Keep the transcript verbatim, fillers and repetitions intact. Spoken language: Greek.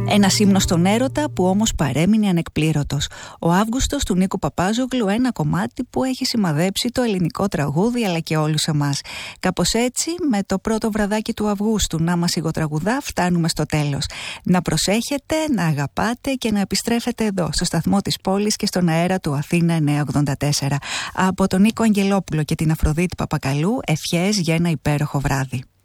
Ένας ύμνος στον έρωτα που όμως παρέμεινε ανεκπλήρωτος. Ο Αύγουστος του Νίκου Παπάζογλου, ένα κομμάτι που έχει σημαδέψει το ελληνικό τραγούδι αλλά και όλους εμάς. Κάπως έτσι, με το πρώτο βραδάκι του Αυγούστου να μας υγοτραγουδά, φτάνουμε στο τέλος. Να προσέχετε, να αγαπάτε και να επιστρέφετε εδώ, στο σταθμό της πόλης και στον αέρα του Αθήνα εννιακόσια ογδόντα τέσσερα. Από τον Νίκο Αγγελόπουλο και την Αφροδίτη Παπακαλού, ευχές για ένα υπέροχο βράδυ.